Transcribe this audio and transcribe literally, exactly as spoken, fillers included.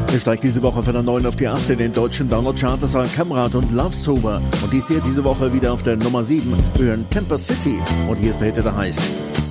Er steigt diese Woche von der neun auf die acht in den deutschen Download-Charts an Kamerad und Love Sober. Und dies hier diese Woche wieder auf der Nummer sieben. Wir hören Temper City. Und hier ist der Hit, der heißt